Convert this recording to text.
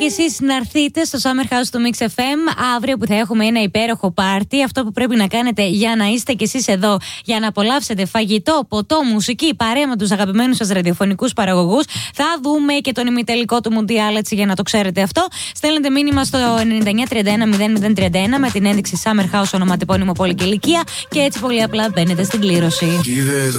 κι εσείς να έρθετε στο Summer House του Mix FM αύριο που θα έχουμε ένα υπέροχο πάρτι. Αυτό που πρέπει να κάνετε για να είστε κι εσείς εδώ, για να απολαύσετε φαγητό, ποτό, μουσική, παρέα με τους αγαπημένους σας ραδιοφωνικούς παραγωγούς. Θα δούμε και τον ημιτελικό του Μουντιάλ, έτσι για να το ξέρετε αυτό. Στέλνετε μήνυμα στο 9931 0031 με την ένδειξη Summer House, ονοματεπώνυμο, πόλη και ηλικία, και έτσι πολύ απλά μπαίνετε στην κλήρωση.